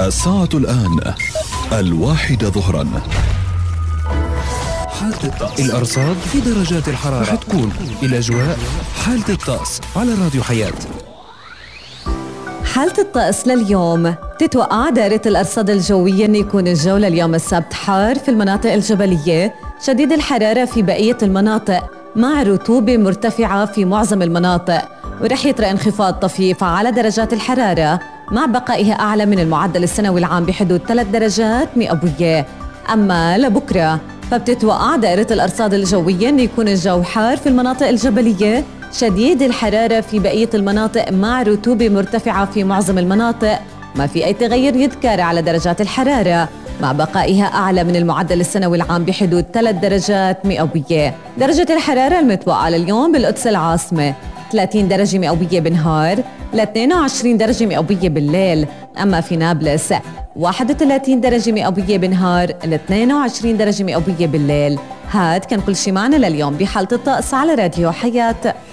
الساعة الآن 1 ظهرا. حالة الطقس، الأرصاد في درجات الحرارة رح تكون الأجواء. حالة الطقس على راديو حياة. حالة الطقس لليوم تتوقع دائرة الأرصاد الجوية أن يكون الجو لليوم السبت حار في المناطق الجبلية، شديد الحرارة في بقية المناطق مع رطوبة مرتفعة في معظم المناطق، ورح يطرأ انخفاض طفيف على درجات الحرارة مع بقائها أعلى من المعدل السنوي العام بحدود 3 درجات مئوية. أما لبكرة فبتتوقع دائرة الأرصاد الجوية أن يكون الجو حار في المناطق الجبلية، شديد الحرارة في بقية المناطق مع رطوبة مرتفعة في معظم المناطق، ما في أي تغير يذكر على درجات الحرارة مع بقائها أعلى من المعدل السنوي العام بحدود 3 درجات مئوية. درجة الحرارة المتوقعة لليوم بالقدس العاصمة 30 درجة مئوية بالنهار ل 22 درجة مئوية بالليل، أما في نابلس 31 درجة مئوية بالنهار ل 22 درجة مئوية بالليل. هاد كان كل شي معنا لليوم بحالة الطقس على راديو حياة.